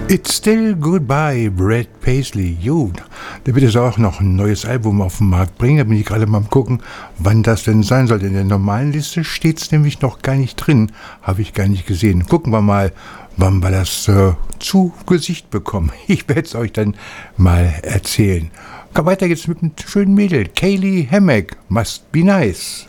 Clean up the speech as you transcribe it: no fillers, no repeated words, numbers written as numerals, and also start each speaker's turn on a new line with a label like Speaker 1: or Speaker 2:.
Speaker 1: It's Still Goodbye, Brad Paisley. Jo, da wird es auch noch ein neues Album auf den Markt bringen. Da bin ich gerade mal am gucken, wann das denn sein soll. In der normalen Liste steht es nämlich noch gar nicht drin. Habe ich gar nicht gesehen. Gucken wir mal, wann wir das zu Gesicht bekommen. Ich werde es euch dann mal erzählen. Weiter geht's mit einem schönen Mädel. Kaylee Hammack, Must Be Nice.